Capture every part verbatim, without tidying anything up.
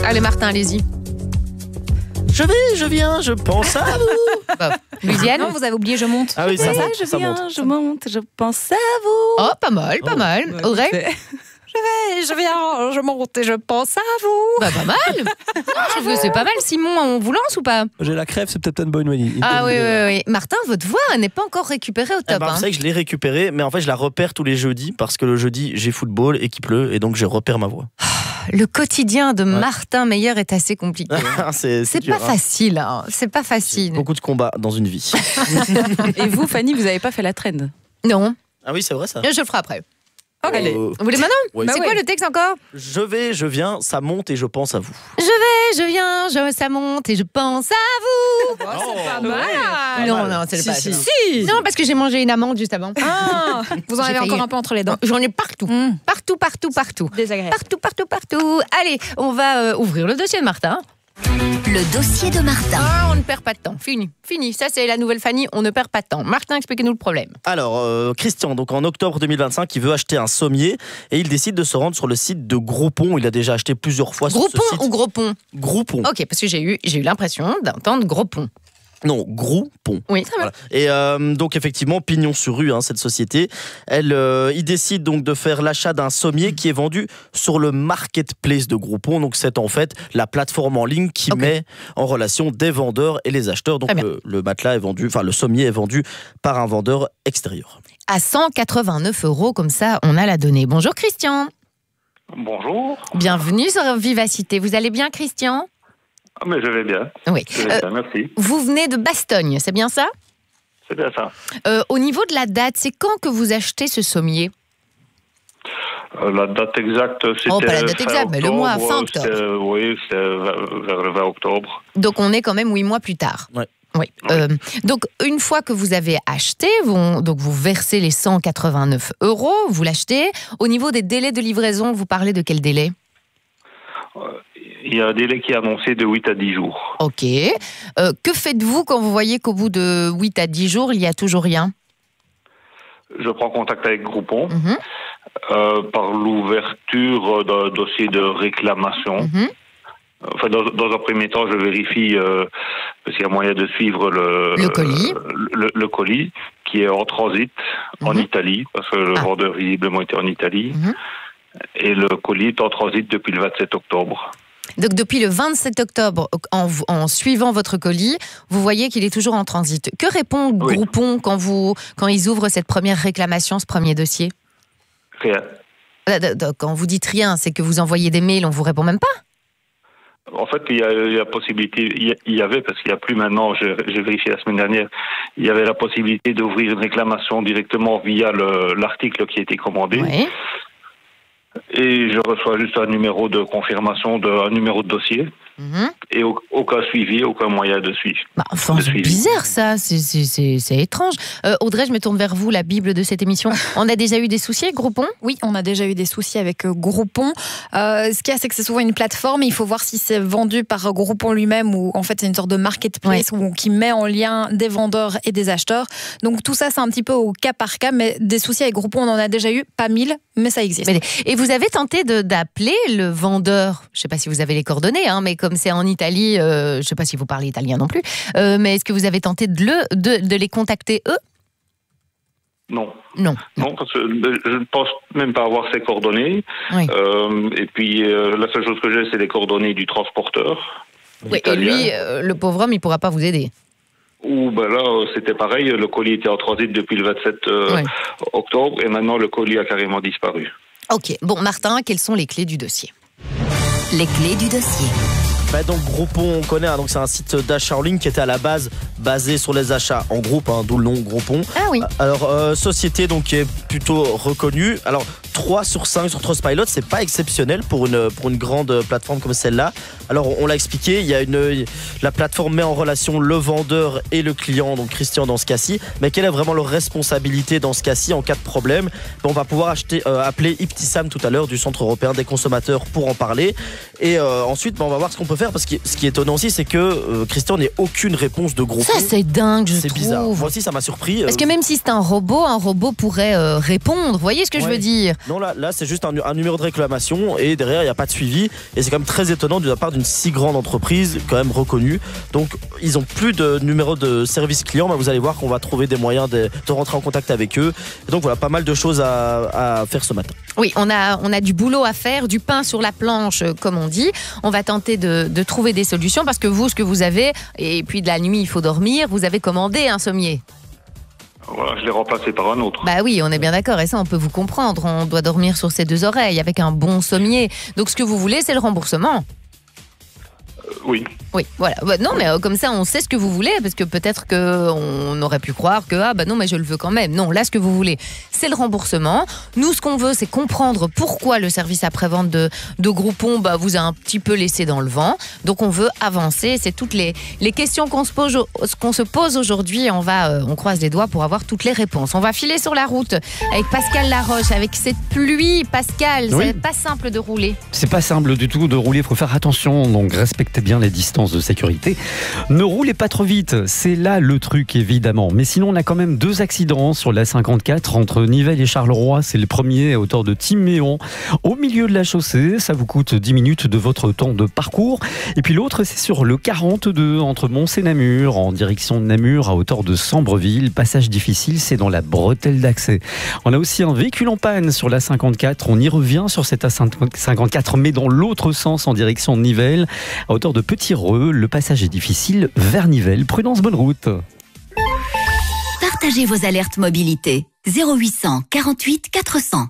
Allez Martin, allez-y. Je vais, je viens, je pense à vous. Bon. Louisiane. Non, vous avez oublié, je monte. Ah oui, ça monte, je ça viens, monte. je monte, je pense à vous. Oh, pas mal, pas Oh. mal. Bah, Audrey. écoutez, Je vais, je viens, je monte et je pense à vous. Bah, pas mal. Je trouve que c'est pas mal. Simon, on vous lance ou pas? J'ai la crève, c'est peut-être une bonne nuit. Ah oui, oui, oui. Martin, votre voix elle n'est pas encore récupérée au Eh top. ben, hein. vous savez que je l'ai récupérée, mais en fait je la repère tous les jeudis parce que le jeudi j'ai football et qu'il pleut et donc je repère ma voix. Le quotidien de Martin Meyer est assez compliqué. c'est C'est dur, pas hein. facile, hein. C'est pas facile. Beaucoup de combats dans une vie. Et vous, Fanny, vous n'avez pas fait la trend? Non, Ah oui, c'est vrai ça. je le ferai après. Allez. Euh, Vous voulez maintenant? ouais. Bah C'est ouais. quoi le texte encore? Je vais, je viens, ça monte et je pense à vous. Je vais, je viens, je, ça monte et je pense à vous. C'est pas mal. Pas non, mal. non, c'est Si, pas si. ça. Si. Non, parce que j'ai mangé une amande juste avant. Ah, vous en J'ai avez failli. encore un peu entre les dents. J'en ai partout. Mmh. Partout, partout, partout. Désagréable. Partout, partout, partout. Allez, on va euh, ouvrir le dossier de Martin. Le dossier de Martin. Ah, on ne perd pas de temps. Fini, fini. Ça, c'est la nouvelle Fanny. On ne perd pas de temps. Martin, expliquez-nous le problème. Alors, euh, Christian, donc en octobre deux mille vingt-cinq, il veut acheter un sommier et il décide de se rendre sur le site de Groupon. Il a déjà acheté plusieurs fois Gros sur ce pont site. ou gros pont? Groupon. Ok, parce que j'ai eu, j'ai eu l'impression d'entendre gros pont. Non, Groupon. Oui, ça va. Voilà. Et euh, donc effectivement, pignon sur rue, hein, cette société. Elle, euh, il décide donc de faire l'achat d'un sommier qui est vendu sur le marketplace de Groupon. Donc c'est en fait la plateforme en ligne qui Ok. met en relation des vendeurs et les acheteurs. Donc Très bien. le, le matelas est vendu, enfin le sommier est vendu par un vendeur extérieur. À cent quatre-vingt-neuf euros, comme ça, on a la donnée. Bonjour Christian. Bonjour. Bienvenue sur Vivacité. Vous allez bien, Christian? Ah, mais je vais bien. Oui. Je vais Euh, bien, merci. vous venez de Bastogne, c'est bien ça? C'est bien ça. Euh, au niveau de la date, c'est quand que vous achetez ce sommier? Euh, la date exacte, c'était. Oh, pas la date fin exacte, mais le mois, octobre, fin octobre. c'était- Oui, c'est vers vers le vingt octobre. Donc on est quand même huit mois plus tard. Ouais. Oui. Euh, donc une fois que vous avez acheté, vous, donc vous versez les cent quatre-vingt-neuf euros, vous l'achetez. Au niveau des délais de livraison, vous parlez de quel délai? Il y a un délai qui est annoncé de huit à dix jours. Ok. Euh, que faites-vous quand vous voyez qu'au bout de huit à dix jours, il n'y a toujours rien? Je prends contact avec Groupon Mhm, euh, par l'ouverture d'un dossier de réclamation. mhm. Enfin, dans, dans un premier temps, je vérifie euh, parce qu'il y a moyen de suivre le, Le colis. le, le colis qui est en transit en Mhm. Italie, parce que le Ah. vendeur visiblement était en Italie. Mhm. Et le colis est en transit depuis le vingt-sept octobre. Donc depuis le vingt-sept octobre, en, en suivant votre colis, vous voyez qu'il est toujours en transit. Que répond Oui. Groupon quand, vous, quand ils ouvrent cette première réclamation, ce premier dossier? Rien. Euh, d- d- Quand vous dites rien, c'est que vous envoyez des mails, on vous répond même pas? En fait, il y a, il y a possibilité, il y, a- il y avait, parce qu'il n'y a plus maintenant, j'ai j'ai vérifié la semaine dernière, il y avait la possibilité d'ouvrir une réclamation directement via le- l'article qui a été commandé. Oui. Et je reçois juste un numéro de confirmation, de, un numéro de dossier. Mhm. Et au- aucun suivi, aucun moyen de suivre. Bah, enfin, De c'est suivi. bizarre ça, c'est- c'est c'est- c'est étrange. Euh, Audrey, je me tourne vers vous, la Bible de cette émission. On a déjà eu des soucis avec Groupon? Oui, on a déjà eu des soucis avec euh, Groupon. Euh, ce qu'il y a, c'est que c'est souvent une plateforme. Il faut voir si c'est vendu par Groupon lui-même ou en fait c'est une sorte de marketplace où- qui met en lien des vendeurs et des acheteurs. Donc tout ça, c'est un petit peu au cas par cas. Mais des soucis avec Groupon, on en a déjà eu, pas mille, mais ça existe. Mais- Et vous avez tenté de- d'appeler le vendeur, je ne sais pas si vous avez les coordonnées, hein, mais comme c'est en Italie, euh, je ne sais pas si vous parlez italien non plus, euh, mais est-ce que vous avez tenté de, le, de, de les contacter eux? Non. Non. Non, parce que euh, je ne pense même pas avoir ses coordonnées. Oui. Euh, et puis, euh, la seule chose que j'ai, c'est les coordonnées du transporteur. Oui, et italien. lui, euh, le pauvre homme, il ne pourra pas vous aider. Ou ben là, euh, c'était pareil, le colis était en transit depuis le vingt-sept euh, Ouais. octobre, et maintenant le colis a carrément disparu. Ok, bon Martin, quelles sont les clés du dossier? Les clés du dossier. Bah donc Groupon, on connaît, hein, donc c'est un site d'achat en ligne qui était à la base basé sur les achats en groupe, hein, d'où le nom Groupon. Ah oui. Alors euh, société donc qui est plutôt reconnue. Alors trois sur cinq sur Trustpilot, c'est pas exceptionnel pour une pour une grande plateforme comme celle-là. Alors on l'a expliqué, il y a une la plateforme met en relation le vendeur et le client, donc Christian dans ce cas-ci. Mais quelle est vraiment leur responsabilité dans ce cas-ci en cas de problème? Ben, on va pouvoir acheter euh, appeler Iptisam tout à l'heure du Centre européen des consommateurs pour en parler. Et euh, ensuite, ben, on va voir ce qu'on peut faire parce que ce qui est étonnant aussi, c'est que euh, Christian n'ait aucune réponse de Groupon. Ça c'est dingue, je C'est trouve. bizarre. Moi aussi, ça m'a surpris. Parce que même si c'est un robot, un robot pourrait euh, répondre. Vous voyez ce que je Ouais. veux dire? Non, là, là c'est juste un, un numéro de réclamation et derrière, il n'y a pas de suivi. Et c'est quand même très étonnant de la part d'une si grande entreprise, quand même reconnue. Donc, ils n'ont plus de numéro de service client. Mais vous allez voir qu'on va trouver des moyens de, de rentrer en contact avec eux. Et donc, voilà, pas mal de choses à, à faire ce matin. Oui, on a, on a du boulot à faire, du pain sur la planche, comme on dit. On va tenter de, de trouver des solutions parce que vous, ce que vous avez, et puis de la nuit, il faut dormir, vous avez commandé un sommier. Voilà, je l'ai remplacé par un autre. Bah oui, on est bien d'accord, et ça on peut vous comprendre. On doit dormir sur ses deux oreilles avec un bon sommier. Donc ce que vous voulez, c'est le remboursement. Euh, oui. Oui, voilà. Bah, non, mais euh, comme ça, on sait ce que vous voulez, parce que peut-être qu'on aurait pu croire que ah bah non, mais je le veux quand même. Non, là, ce que vous voulez, c'est le remboursement. Nous, ce qu'on veut, c'est comprendre pourquoi le service après-vente de, de Groupon bah, vous a un petit peu laissé dans le vent. Donc, on veut avancer. C'est toutes les, les questions qu'on se pose, qu'on se pose aujourd'hui. On va, euh, on croise les doigts pour avoir toutes les réponses. On va filer sur la route avec Pascal Laroche, avec cette pluie. Pascal, Oui. c'est pas simple de rouler. C'est pas simple du tout de rouler, il faut faire attention, donc respectez bien les distances de sécurité. Ne roulez pas trop vite, c'est là le truc évidemment. Mais sinon, on a quand même deux accidents sur la cinquante-quatre entre Nivelles et Charleroi. C'est le premier à hauteur de Timéon, au milieu de la chaussée. Ça vous coûte dix minutes de votre temps de parcours. Et puis l'autre, c'est sur le quarante-deux entre Mons et Namur, en direction de Namur, à hauteur de Sambreville. Passage difficile, c'est dans la bretelle d'accès. On a aussi un véhicule en panne sur la cinquante-quatre. On y revient sur cette A cinquante-quatre, mais dans l'autre sens, en direction de Nivelles, à hauteur de Petit-Reux. Le passage est difficile vers Nivelles. Prudence, bonne route. Partagez vos alertes mobilité. zéro huit cent quarante-huit quatre cents.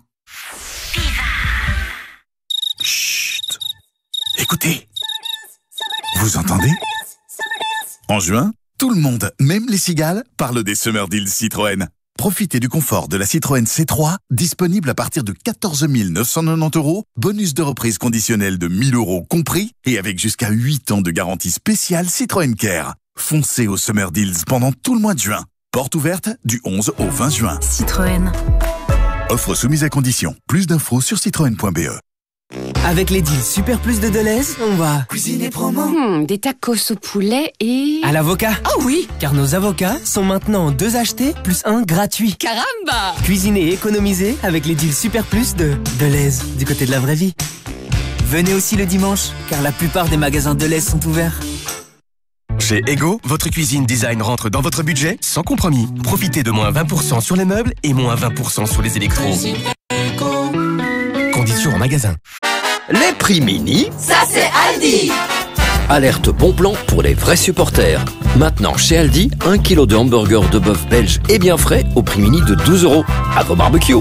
Chut. Écoutez. Vous entendez? En juin, tout le monde, même les cigales, parle des Summer Deals Citroën. Profitez du confort de la Citroën C trois, disponible à partir de quatorze mille neuf cent quatre-vingt-dix euros, bonus de reprise conditionnel de mille euros compris, et avec jusqu'à huit ans de garantie spéciale Citroën Care. Foncez au Summer Deals pendant tout le mois de juin. Porte ouverte du onze au vingt juin. Citroën. Offre soumise à condition. Plus d'infos sur citroën point b e. Avec les deals Super Plus de Deleuze, on va cuisiner promo. Hmm, des tacos au poulet et... À l'avocat. Oh oui. Car nos avocats sont maintenant deux achetés plus un gratuit. Caramba. Cuisiner et économiser avec les deals Super Plus de Deleuze, du côté de la vraie vie. Venez aussi le dimanche, car la plupart des magasins Deleuze sont ouverts. Chez Ego, votre cuisine design rentre dans votre budget sans compromis. Profitez de moins vingt pour cent sur les meubles et moins vingt pour cent sur les électros. Conditions en magasin. Les prix mini, ça c'est Aldi. Alerte bon plan pour les vrais supporters. Maintenant chez Aldi, un kilo de hamburger de bœuf belge et bien frais au prix mini de douze euros. À vos barbecues.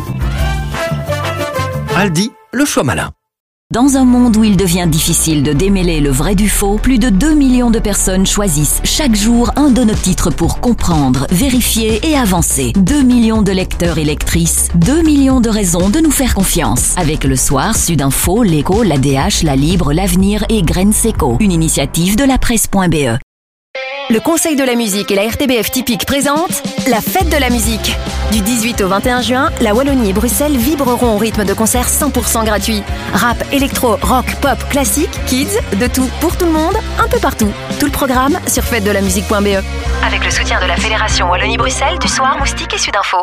Aldi, le choix malin. Dans un monde où il devient difficile de démêler le vrai du faux, plus de deux millions de personnes choisissent chaque jour un de nos titres pour comprendre, vérifier et avancer. deux millions de lecteurs et lectrices, deux millions de raisons de nous faire confiance. Avec Le Soir, Sudinfo, L'Écho, l'A D H, La Libre, L'Avenir et Graines Seco. Une initiative de la presse point b e. Le Conseil de la musique et la R T B F Typique présentent la fête de la musique. Du dix-huit au vingt et un juin, la Wallonie et Bruxelles vibreront au rythme de concerts cent pour cent gratuits. Rap, électro, rock, pop, classique, kids, de tout pour tout le monde, un peu partout. Tout le programme sur fête de la musique point b e. Avec le soutien de la Fédération Wallonie-Bruxelles, du Soir, Moustique et Sudinfo.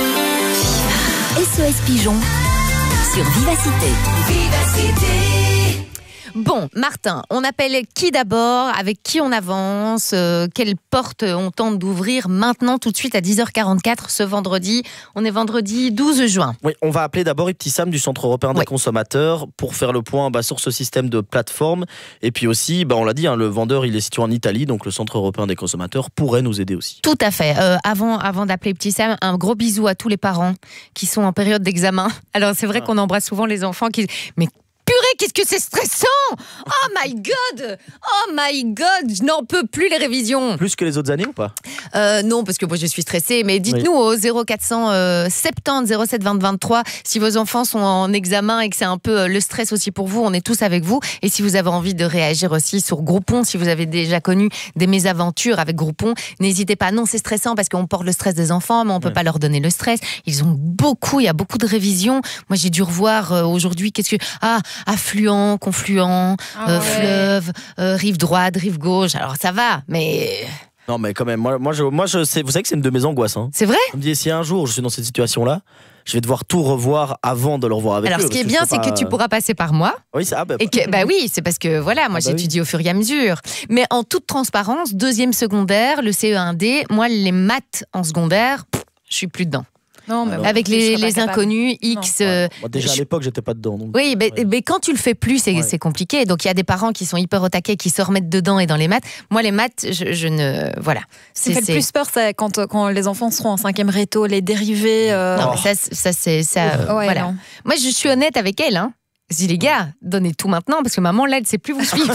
S O S Pigeon sur Vivacité. Vivacité. Bon, Martin, on appelle qui d'abord? Avec qui on avance? euh, Quelle porte on tente d'ouvrir maintenant, tout de suite à dix heures quarante-quatre ce vendredi? On est vendredi douze juin. Oui, on va appeler d'abord Ibtissam du Centre européen des oui. consommateurs pour faire le point bah, sur ce système de plateforme. Et puis aussi, bah, on l'a dit, hein, le vendeur il est situé en Italie, donc le Centre européen des consommateurs pourrait nous aider aussi. Tout à fait. Euh, avant, avant d'appeler Ibtissam, un gros bisou à tous les parents qui sont en période d'examen. Alors c'est vrai ah. qu'on embrasse souvent les enfants qui... Mais purée, qu'est-ce que c'est stressant! Oh my God! Oh my God! Je n'en peux plus les révisions. Plus que les autres années ou pas? euh, Non, parce que moi je suis stressée. Mais dites-nous oui. au zéro quatre cent soixante-dix zéro sept vingt vingt-trois si vos enfants sont en examen et que c'est un peu le stress aussi pour vous. On est tous avec vous. Et si vous avez envie de réagir aussi sur Groupon, si vous avez déjà connu des mésaventures avec Groupon, n'hésitez pas. Non, c'est stressant parce qu'on porte le stress des enfants, mais on ne peut ouais. pas leur donner le stress. Ils ont beaucoup, il y a beaucoup de révisions. Moi j'ai dû revoir euh, aujourd'hui, qu'est-ce que... Ah, affluent, confluent, ah euh, ouais. fleuve, euh, rive droite, rive gauche. Alors ça va, mais... Non mais quand même, moi, moi, je, moi je sais, vous savez que c'est une de mes angoisses. Hein. C'est vrai? Je me dis, si un jour je suis dans cette situation-là, je vais devoir tout revoir avant de le revoir avec Alors, eux. ce qui est bien, c'est pas... que tu pourras passer par moi. Oui, c'est ah, bah, et que, bah oui, c'est parce que voilà, moi ah, bah j'étudie oui. au fur et à mesure. Mais en toute transparence, deuxième secondaire, le C E un D, moi les maths en secondaire, pff, je suis plus dedans. Non, mais avec bon, les, les inconnus, X. Euh, Moi, déjà à l'époque, j'étais pas dedans. Donc, oui, mais, ouais. mais quand tu le fais plus, c'est, ouais. c'est compliqué. Donc il y a des parents qui sont hyper au taquet, qui se remettent dedans et dans les maths. Moi, les maths, je, je ne. Voilà. Ce qui fait le plus peur, c'est quand, quand les enfants seront en cinquième réto, les dérivés. Euh... Non, mais ça, ça c'est. Ça, euh, ouais, voilà. Non. Moi, je suis honnête avec elle, hein. Je dis les gars, donnez tout maintenant parce que maman là elle ne sait plus vous suivre.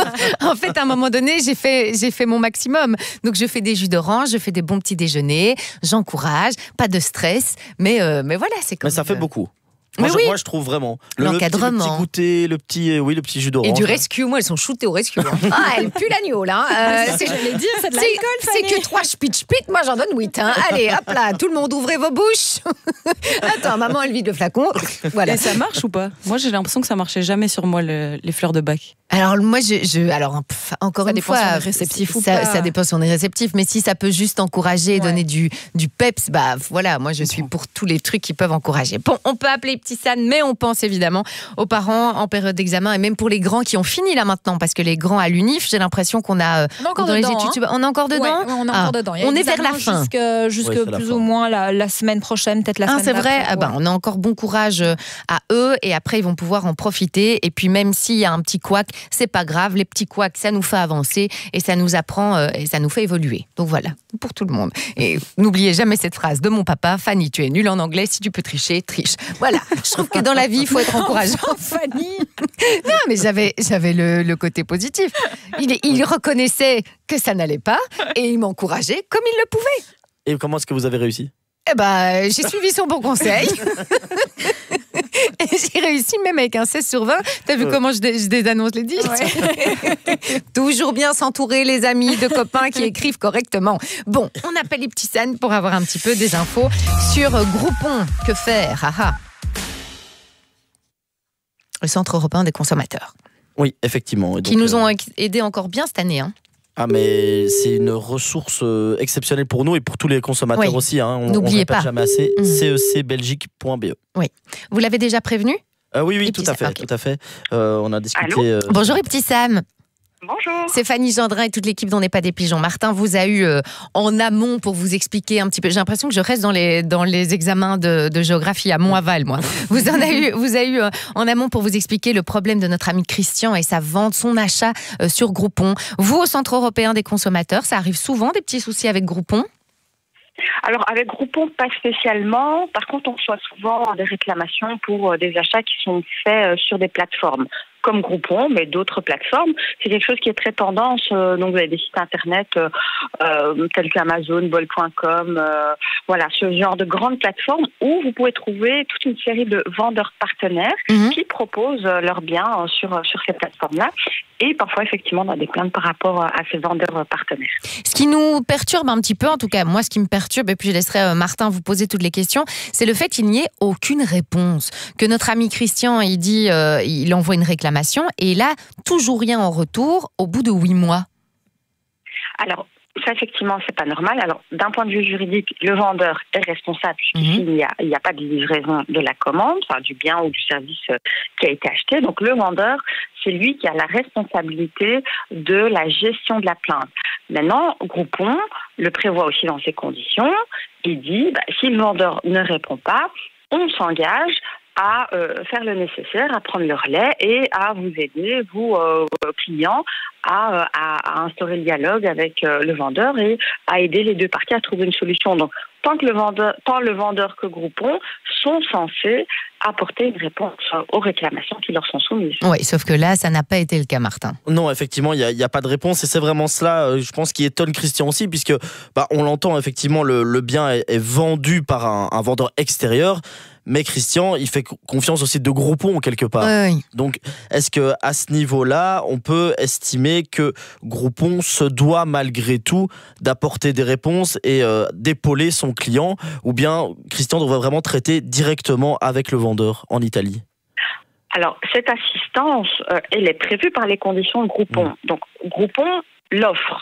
En fait, à un moment donné, j'ai fait, j'ai fait mon maximum. Donc je fais des jus d'orange, je fais des bons petits déjeuners, j'encourage, pas de stress, mais euh, mais voilà, c'est comme. Mais ça fait beaucoup. Moi, mais je, oui. moi, je trouve vraiment. Le, L'encadrement. Le petit, le petit goûter, le petit, oui, le petit jus d'orange. Et du rescue, moi, elles sont shootées au rescue. Ah, elle pue l'agneau, là. Euh, c'est, j'allais dire, c'est de c'est, l'alcool, c'est que trois spit-spit, moi, j'en donne huit. Hein. Allez, hop là, tout le monde, ouvrez vos bouches. Attends, maman, elle vide le flacon. Voilà. Et ça marche ou pas? Moi, j'ai l'impression que ça marchait jamais sur moi, le, les fleurs de bac. Alors, moi, je. je alors, pff, encore ça une fois. Ça dépend si on est réceptif ou ça, pas. Ça dépend si on est réceptif. Mais si ça peut juste encourager et ouais. donner du, du peps, bah voilà, moi, je suis pour tous les trucs qui peuvent encourager. Bon, on peut appeler Petit San, mais on pense évidemment aux parents en période d'examen et même pour les grands qui ont fini là maintenant, parce que les grands à l'U N I F, j'ai l'impression qu'on a. On est encore dans dedans. Les études, hein. On est encore dedans. Ouais, on est encore ah, dedans. On est vers la fin. Jusque, jusque ouais, plus fin. ou moins la, la semaine prochaine, peut-être la ah, semaine c'est vrai. Ouais. Ah ben, on a encore bon courage à eux et après ils vont pouvoir en profiter. Et puis même s'il y a un petit couac, c'est pas grave. Les petits couacs, ça nous fait avancer et ça nous apprend euh, et ça nous fait évoluer. Donc voilà, pour tout le monde. Et n'oubliez jamais cette phrase de mon papa: Fanny, tu es nulle en anglais, si tu peux tricher, triche. Voilà. Je trouve que dans la vie, il faut être encourageant. Fanny. Non, mais j'avais, j'avais le, le côté positif. Il, il reconnaissait que ça n'allait pas et il m'encourageait comme il le pouvait. Et comment est-ce que vous avez réussi? Eh ben, j'ai suivi son bon conseil. Et j'ai réussi même avec un seize sur vingt. T'as vu comment je, dé- je désannonce les dix? Ouais. Toujours bien s'entourer, les amis, de copains qui écrivent correctement. Bon, on appelle les petits San pour avoir un petit peu des infos sur Groupon. Que faire? Ah ah. Le Centre européen des consommateurs. Oui, effectivement. Et donc, qui nous ont euh... aidés encore bien cette année. Hein. Ah, mais c'est une ressource exceptionnelle pour nous et pour tous les consommateurs oui. aussi. Hein. On, N'oubliez on répète pas. jamais assez. Mmh. C E C belgique point b e. Oui. Vous l'avez déjà prévenu? euh, Oui, oui, tout à, fait, okay. tout à fait. Euh, on a discuté. Euh... Bonjour, et petit Sam. Bonjour. C'est Fanny Gendrin et toute l'équipe d'On n'est pas des pigeons. Martin vous a eu euh, en amont pour vous expliquer un petit peu. J'ai l'impression que je reste dans les, dans les examens de, de géographie à Mont-Aval, moi. Vous en a eu, vous a eu euh, en amont pour vous expliquer le problème de notre ami Christian et sa vente, son achat euh, sur Groupon. Vous, au Centre européen des consommateurs, ça arrive souvent des petits soucis avec Groupon? Alors, avec Groupon, pas spécialement. Par contre, on reçoit souvent des réclamations pour des achats qui sont faits sur des plateformes comme Groupon, mais d'autres plateformes. C'est quelque chose qui est très tendance. Euh, donc, vous avez des sites internet euh, euh, tels qu'Amazon, Bol point com, euh, voilà, ce genre de grandes plateformes où vous pouvez trouver toute une série de vendeurs partenaires mmh. qui proposent leurs biens sur, sur ces plateformes-là. Et parfois, effectivement, on a des plaintes par rapport à ces vendeurs partenaires. Ce qui nous perturbe un petit peu, en tout cas, moi, ce qui me perturbe, et puis je laisserai Martin vous poser toutes les questions, c'est le fait qu'il n'y ait aucune réponse. Que notre ami Christian, il dit, euh, il envoie une réclamation, et là, toujours rien en retour au bout de huit mois. Alors, ça, effectivement, c'est pas normal. Alors, d'un point de vue juridique, le vendeur est responsable puisqu'ici, mmh. il n'y a, il n'y a pas de livraison de la commande, enfin, du bien ou du service qui a été acheté. Donc, le vendeur, c'est lui qui a la responsabilité de la gestion de la plainte. Maintenant, Groupon le prévoit aussi dans ses conditions. Il dit, bah, si le vendeur ne répond pas, on s'engage à euh, faire le nécessaire, à prendre le relais et à vous aider, vous, euh, clients, à, à, à instaurer le dialogue avec euh, le vendeur et à aider les deux parties à trouver une solution. Donc, tant que le vendeur, tant le vendeur que Groupon sont censés apporter une réponse aux réclamations qui leur sont soumises. Oui, sauf que là, ça n'a pas été le cas, Martin. Non, effectivement, il n'y a, a pas de réponse et c'est vraiment cela, je pense, qui étonne Christian aussi, puisque bah, on l'entend, effectivement, le, le bien est, est vendu par un, un vendeur extérieur. Mais Christian, il fait confiance aussi de Groupon quelque part. Oui, oui. Donc, est-ce que à ce niveau-là, on peut estimer que Groupon se doit malgré tout d'apporter des réponses et euh, d'épauler son client, ou bien Christian devrait vraiment traiter directement avec le vendeur en Italie? Alors, cette assistance, euh, elle est prévue par les conditions de Groupon. Mmh. Donc, Groupon l'offre.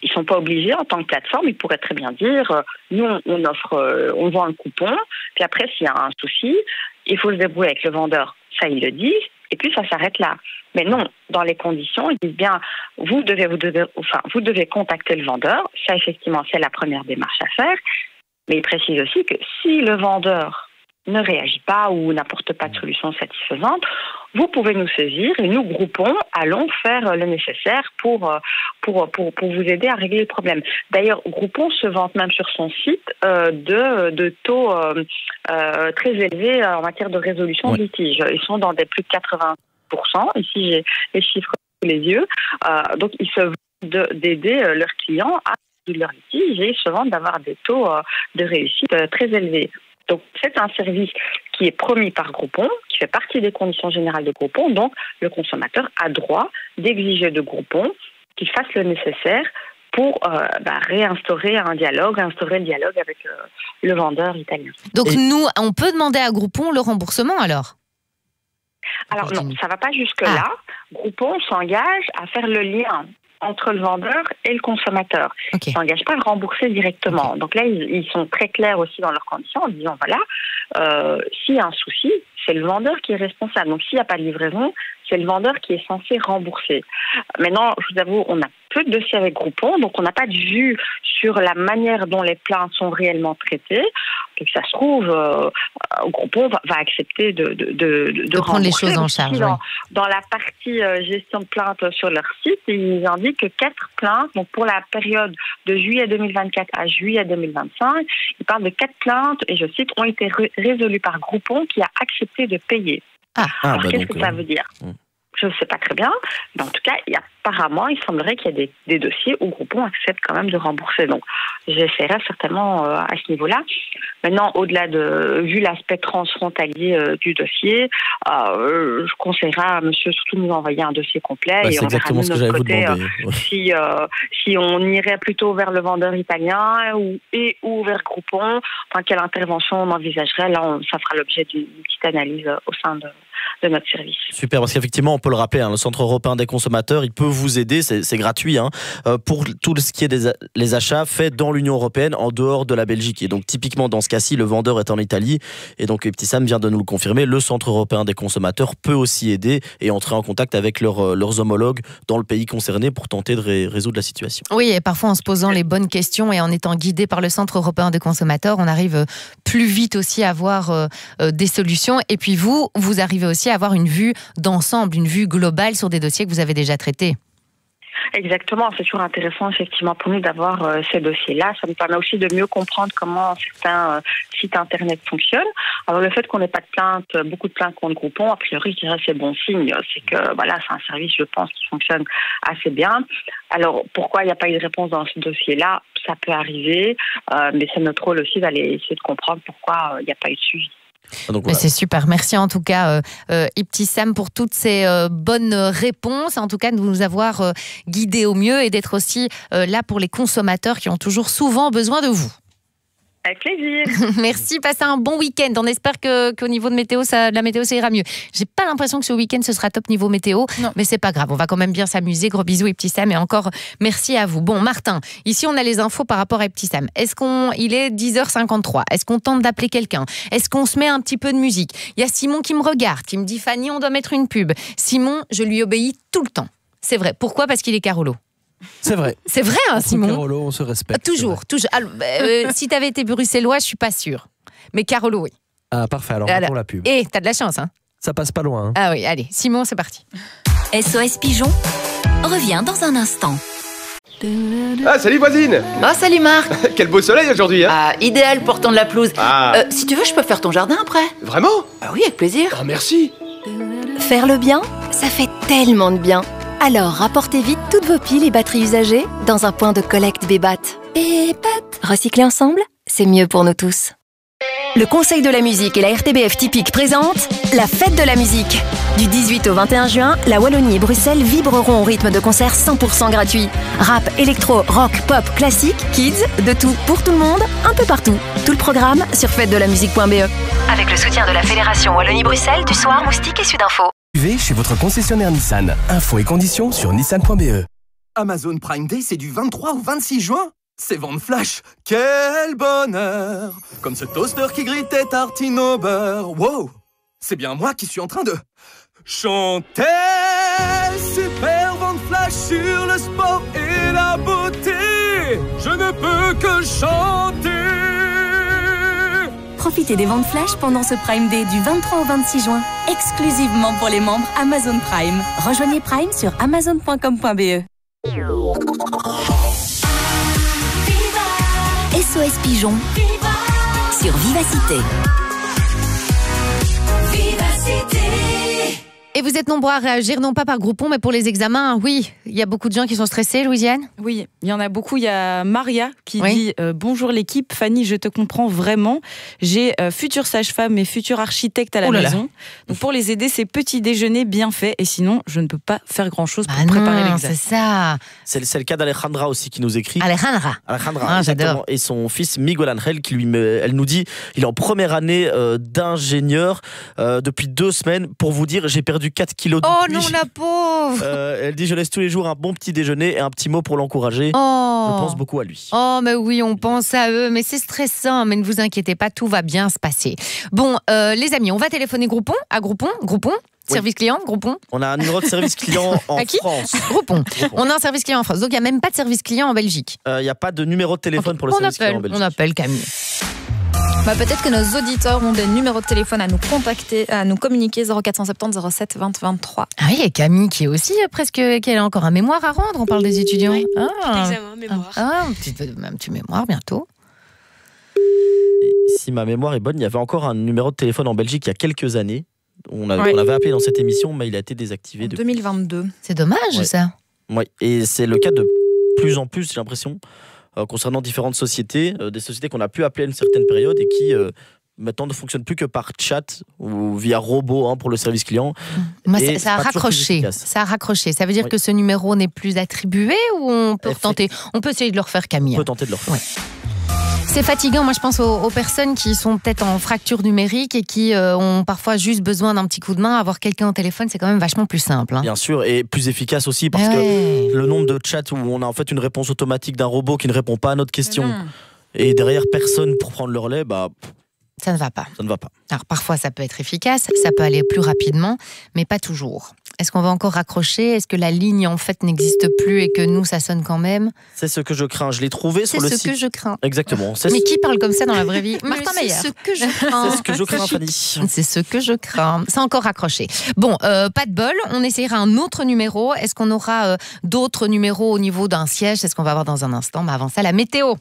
ils sont pas obligés en tant que plateforme, ils pourraient très bien dire, euh, nous on offre, euh, on vend le coupon, puis après s'il y a un souci, il faut se débrouiller avec le vendeur. Ça ils le disent, et puis ça s'arrête là. Mais non, dans les conditions, ils disent bien, vous devez, vous devez, enfin, vous devez contacter le vendeur. Ça effectivement, c'est la première démarche à faire. Mais ils précisent aussi que si le vendeur ne réagit pas ou n'apporte pas de solution satisfaisante, vous pouvez nous saisir et nous, Groupon, allons faire le nécessaire pour, pour, pour, pour vous aider à régler le problème. D'ailleurs, Groupon se vante même sur son site euh, de, de taux euh, euh, très élevés en matière de résolution ouais. de litiges. Ils sont dans des plus de quatre-vingts pour cent. Ici, j'ai les chiffres sous les yeux. Euh, donc, ils se vantent d'aider leurs clients à résoudre leurs litiges et ils se vantent d'avoir des taux euh, de réussite euh, très élevés. Donc, c'est un service qui est promis par Groupon, qui fait partie des conditions générales de Groupon. Donc, le consommateur a droit d'exiger de Groupon qu'il fasse le nécessaire pour euh, bah, réinstaurer un dialogue, instaurer le dialogue avec euh, le vendeur italien. Donc, Et... nous, on peut demander à Groupon le remboursement alors ? Alors non, ça ne va pas jusque-là. Ah. Groupon s'engage à faire le lien entre le vendeur et le consommateur. Okay. Ils ne s'engagent pas à rembourser directement. Okay. Donc là, ils, ils sont très clairs aussi dans leurs conditions en disant, voilà, euh, s'il y a un souci, c'est le vendeur qui est responsable. Donc s'il n'y a pas de livraison, c'est le vendeur qui est censé rembourser. Maintenant, je vous avoue, on a peu de dossiers avec Groupon, donc on n'a pas de vue sur la manière dont les plaintes sont réellement traitées. Donc ça se trouve, euh, Groupon va, va accepter de, de, de, de, de prendre les choses en charge. Dans, oui. dans la partie euh, gestion de plaintes sur leur site, ils indiquent que quatre plaintes, donc pour la période de juillet deux mille vingt-quatre à juillet deux mille vingt-cinq, ils parlent de quatre plaintes, et je cite, ont été ré- résolues par Groupon qui a accepté de payer. Ah, Alors, ah bah qu'est-ce donc, que ça euh... veut dire ? Je ne sais pas très bien, mais en tout cas, il y a, apparemment, il semblerait qu'il y ait des, des dossiers où Groupon accepte quand même de rembourser. Donc, j'essaierai certainement euh, à ce niveau-là. Maintenant, au-delà de, vu l'aspect transfrontalier euh, du dossier, euh, je conseillerais à monsieur surtout de nous envoyer un dossier complet. Bah, et c'est on exactement verra ce que j'allais vous côté, demander. Euh, ouais. si, euh, si on irait plutôt vers le vendeur italien ou, et ou vers Groupon, enfin, quelle intervention on envisagerait. Là, on, ça fera l'objet d'une petite analyse au sein de... de notre service. Super, parce qu'effectivement, on peut le rappeler, hein, le Centre européen des consommateurs, il peut vous aider, c'est, c'est gratuit, hein, euh, pour tout ce qui est des a- les achats faits dans l'Union européenne, en dehors de la Belgique. Et donc, typiquement, dans ce cas-ci, le vendeur est en Italie. Et donc, Petit Sam vient de nous le confirmer, le Centre européen des consommateurs peut aussi aider et entrer en contact avec leur, leurs homologues dans le pays concerné pour tenter de ré- résoudre la situation. Oui, et parfois en se posant les bonnes questions et en étant guidé par le Centre européen des consommateurs, on arrive plus vite aussi à avoir euh, euh, des solutions. Et puis vous, vous arrivez aussi à avoir une vue d'ensemble, une vue globale sur des dossiers que vous avez déjà traités. Exactement, c'est toujours intéressant effectivement pour nous d'avoir euh, ces dossiers-là. Ça nous permet aussi de mieux comprendre comment certains euh, sites internet fonctionnent. Alors le fait qu'on n'ait pas de plaintes, beaucoup de plaintes contre Groupon, a priori je dirais c'est bon signe. C'est que voilà, c'est un service, je pense, qui fonctionne assez bien. Alors pourquoi il n'y a pas eu de réponse dans ce dossier-là ? Ça peut arriver, euh, mais c'est notre rôle aussi d'aller essayer de comprendre pourquoi il n'y a pas eu de suivi. Donc, voilà. C'est super. Merci en tout cas, euh, euh, Ibtissam, pour toutes ces euh, bonnes réponses, en tout cas de nous avoir euh, guidés au mieux et d'être aussi euh, là pour les consommateurs qui ont toujours souvent besoin de vous. Avec plaisir. Merci, passez un bon week-end. On espère que, qu'au niveau de météo, ça, la météo, ça ira mieux. J'ai pas l'impression que ce week-end, ce sera top niveau météo, non. Mais c'est pas grave. On va quand même bien s'amuser. Gros bisous, Ibtissam, et encore merci à vous. Bon, Martin, ici, on a les infos par rapport à Ibtissam. Est-ce qu'on, il est dix heures cinquante-trois. Est-ce qu'on tente d'appeler quelqu'un ? Est-ce qu'on se met un petit peu de musique ? Il y a Simon qui me regarde, qui me dit, Fanny, on doit mettre une pub. Simon, je lui obéis tout le temps. C'est vrai. Pourquoi ? Parce qu'il est Carolo. C'est vrai. C'est vrai, hein, Simon. Carolo, on se respecte. Toujours, toujours. Alors, euh, si t'avais été bruxellois, je suis pas sûre. Mais Carolo, oui. Ah, parfait. Alors, alors pour la pub. Et t'as de la chance, hein. Ça passe pas loin. Hein. Ah oui, allez, Simon, c'est parti. S O S Pigeon revient dans un instant. Ah, salut voisine. Oh, salut Marc. Quel beau soleil aujourd'hui, hein. Ah, idéal pour tendre la pelouse. Ah. Euh, si tu veux, je peux faire ton jardin après. Vraiment ? Ah oui, avec plaisir. Ah, merci. Faire le bien, ça fait tellement de bien. Alors, rapportez vite toutes vos piles et batteries usagées dans un point de collecte Bébat. Bébat. Recycler ensemble, c'est mieux pour nous tous. Le Conseil de la musique et la R T B F Typique présentent la fête de la musique. Du dix-huit au vingt et un juin, la Wallonie et Bruxelles vibreront au rythme de concerts cent pour cent gratuits. Rap, électro, rock, pop, classique, kids, de tout pour tout le monde, un peu partout. Tout le programme sur fête de la musique point b e. Avec le soutien de la Fédération Wallonie-Bruxelles, du Soir, Moustique et Sudinfo. Chez votre concessionnaire Nissan. Infos et conditions sur nissan point b e. Amazon Prime Day, c'est du vingt-trois au vingt-six juin. C'est vente flash. Quel bonheur! Comme ce toaster qui grille tes tartines au beurre. Wow! C'est bien moi qui suis en train de chanter. Super vente flash sur le sport et la beauté. Je ne peux que chanter. Profitez des ventes flash pendant ce Prime Day du vingt-trois au vingt-six juin, exclusivement pour les membres Amazon Prime. Rejoignez Prime sur amazon point com point b e. S O S Pigeon sur Vivacité. Et vous êtes nombreux à réagir, non pas par groupon, mais pour les examens. Oui, il y a beaucoup de gens qui sont stressés, Louisiane. Oui, il y en a beaucoup. Il y a Maria qui Oui. dit euh, « Bonjour l'équipe, Fanny, je te comprends vraiment. J'ai euh, future sage-femme et futur architecte à la Oh là là. maison. Donc pour les aider, c'est petit déjeuner bien fait. Et sinon, je ne peux pas faire grand-chose pour Ah préparer non, l'examen. c'est ça. C'est, c'est le cas d'Alejandra aussi qui nous écrit. Alejandra. Alejandra, Ah, exactement. j'adore. Et son fils Miguel Angel qui lui, met- elle nous dit, il est en première année euh, d'ingénieur euh, depuis deux semaines. Pour vous dire, j'ai perdu quatre kilos depuis. Oh non, la pauvre. Euh, elle dit, je laisse tous les jours un bon petit déjeuner et un petit mot pour l'encourager. Oh. Je pense beaucoup à lui. Oh, mais oui, on pense à eux, mais c'est stressant. Mais ne vous inquiétez pas, tout va bien se passer. Bon, euh, les amis, on va téléphoner Groupon, à Groupon, Groupon, Oui. service client, Groupon. On a un numéro de service client en À qui France. Groupon. On a un service client en France, donc il n'y a même pas de service client en Belgique. Il n'y a pas de numéro de téléphone pour le on service appelle, client en Belgique. on appelle Camille. Bah, peut-être que nos auditeurs ont des numéros de téléphone à nous contacter, à nous communiquer zéro quatre cent soixante-dix zéro sept vingt vingt-trois. Ah oui, et Camille qui est aussi euh, presque, qui a encore un mémoire à rendre. On parle des étudiants. Oui, Ah. examen, mémoire. Ah, un petit, un petit mémoire bientôt. Si ma mémoire est bonne, il y avait encore un numéro de téléphone en Belgique il y a quelques années. On, a- Ouais. on l'avait appelé dans cette émission, mais il a été désactivé En depuis. deux mille vingt-deux. C'est dommage Ouais. ça. Ouais. Et c'est le cas de plus en plus, j'ai l'impression, euh, concernant différentes sociétés, euh, des sociétés qu'on a pu appeler à une certaine période et qui euh, maintenant ne fonctionnent plus que par chat ou via robot hein, pour le service client. Moi, Et ça, c'est ça a pas toujours plus raccroché. efficace. Ça a raccroché. Ça veut dire Oui. que ce numéro n'est plus attribué ou on peut Effect- tenter. On peut essayer de le refaire, Camille. On peut tenter de le refaire. Ouais. C'est fatigant. Moi, je pense aux, aux personnes qui sont peut-être en fracture numérique et qui euh, ont parfois juste besoin d'un petit coup de main. Avoir quelqu'un au téléphone, c'est quand même vachement plus simple. hein. Bien sûr, et plus efficace aussi parce Ah ouais. que le nombre de chats où on a en fait une réponse automatique d'un robot qui ne répond pas à notre question Non. et derrière personne pour prendre le relais, bah Ça ne va pas. ça ne va pas. Alors parfois ça peut être efficace, ça peut aller plus rapidement, mais pas toujours. Est-ce qu'on va encore raccrocher? Est-ce que la ligne en fait n'existe plus et que nous ça sonne quand même? C'est ce que je crains. Je l'ai trouvé C'est sur le ce site. que je crains. Exactement. C'est Mais ce- qui parle comme ça dans la vraie vie? Martin Mais Meyer. c'est ce que je crains. c'est ce que je crains, Fanny. C'est ce que je crains. C'est encore raccroché. Bon, euh, pas de bol. On essayera un autre numéro. Est-ce qu'on aura euh, d'autres numéros au niveau d'un siège? C'est ce qu'on va voir dans un instant. Mais avant ça, la météo.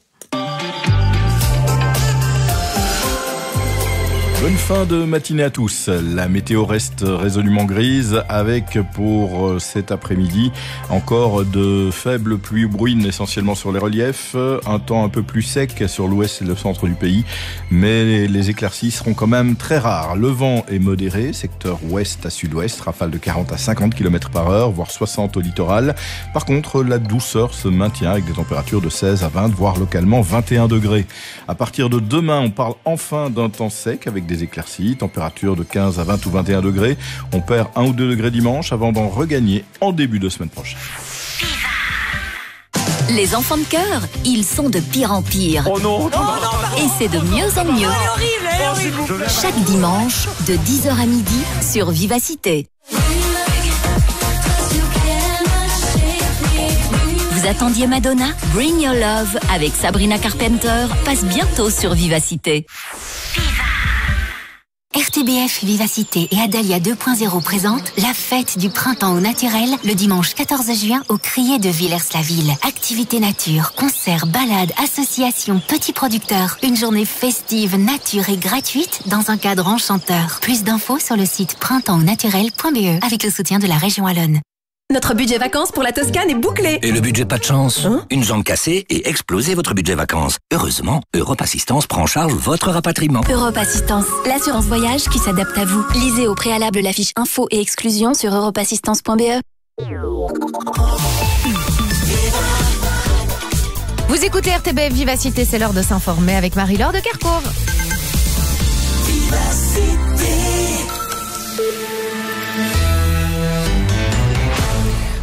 Bonne fin de matinée à tous. La météo reste résolument grise avec pour cet après-midi encore de faibles pluies ou bruines essentiellement sur les reliefs, un temps un peu plus sec sur l'ouest et le centre du pays, mais les éclaircies seront quand même très rares. Le vent est modéré, secteur ouest à sud-ouest, rafale de quarante à cinquante kilomètres par heure, voire soixante au littoral. Par contre, la douceur se maintient avec des températures de seize à vingt, voire localement vingt et un degrés. À partir de demain, on parle enfin d'un temps sec avec des éclaircies, température de quinze à vingt ou vingt et un degrés. On perd un ou deux degrés dimanche avant d'en regagner en début de semaine prochaine. Les enfants de cœur, ils sont de pire en pire. Oh non, Et c'est de mieux en mieux. Chaque dimanche, de dix heures à midi, sur Vivacité. Vous attendiez Madonna? Bring Your Love avec Sabrina Carpenter passe bientôt sur Vivacité. R T B F Vivacité et Adalia deux point zéro présentent la fête du printemps au naturel le dimanche quatorze juin au Crier de Villers-la-Ville. Activités nature, concerts, balades, associations, petits producteurs. Une journée festive, nature et gratuite dans un cadre enchanteur. Plus d'infos sur le site printemps au naturel point b e avec le soutien de la région Wallonne. Notre budget vacances pour la Toscane est bouclé. Et le budget pas de chance? Une jambe cassée et explosez votre budget vacances. Heureusement, Europe Assistance prend en charge votre rapatriement. Europe Assistance, l'assurance voyage qui s'adapte à vous. Lisez au préalable la fiche info et exclusion sur europe assistance point b e. Vous écoutez R T B F Vivacité, c'est l'heure de s'informer avec Marie-Laure de Kerkhove.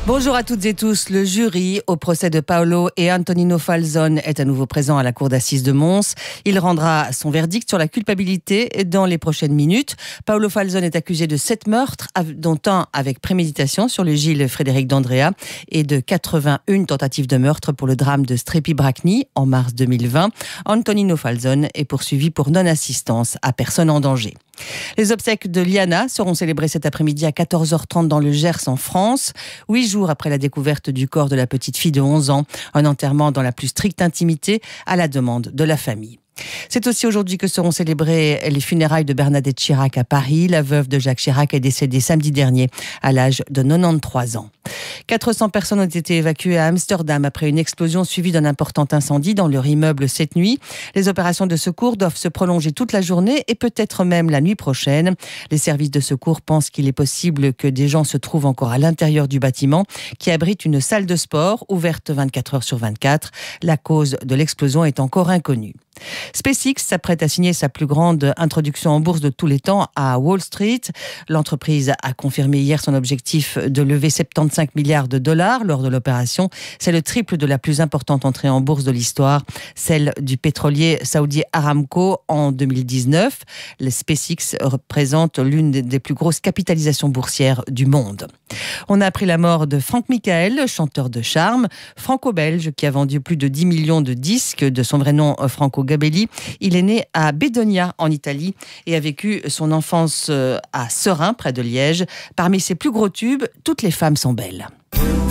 Bonjour à toutes et tous. Le jury au procès de Paolo et Antonino Falzone est à nouveau présent à la cour d'assises de Mons. Il rendra son verdict sur la culpabilité dans les prochaines minutes. Paolo Falzone est accusé de sept meurtres, dont un avec préméditation sur le Gilles Frédéric d'Andrea et de quatre-vingt-une tentatives de meurtre pour le drame de Strepi-Bracni en mars deux mille vingt. Antonino Falzone est poursuivi pour non-assistance à personne en danger. Les obsèques de Liana seront célébrées cet après-midi à quatorze heures trente dans le Gers en France, huit jours après la découverte du corps de la petite fille de onze ans. Un enterrement dans la plus stricte intimité à la demande de la famille. C'est aussi aujourd'hui que seront célébrées les funérailles de Bernadette Chirac à Paris. La veuve de Jacques Chirac est décédée samedi dernier à l'âge de quatre-vingt-treize ans. quatre cents personnes ont été évacuées à Amsterdam après une explosion suivie d'un important incendie dans leur immeuble cette nuit. Les opérations de secours doivent se prolonger toute la journée et peut-être même la nuit prochaine. Les services de secours pensent qu'il est possible que des gens se trouvent encore à l'intérieur du bâtiment qui abrite une salle de sport ouverte vingt-quatre heures sur vingt-quatre. La cause de l'explosion est encore inconnue. SpaceX s'apprête à signer sa plus grande introduction en bourse de tous les temps à Wall Street. L'entreprise a confirmé hier son objectif de lever soixante-quinze milliards de dollars lors de l'opération. C'est le triple de la plus importante entrée en bourse de l'histoire, celle du pétrolier saoudien Aramco en deux mille dix-neuf. Le SpaceX représente l'une des plus grosses capitalisations boursières du monde. On a appris la mort de Franck Michael, chanteur de charme, franco-belge qui a vendu plus de dix millions de disques, de son vrai nom Franco Gabelli. Il est né à Bedonia en Italie et a vécu son enfance à Serein près de Liège. Parmi ses plus gros tubes, Toutes les femmes sont belles.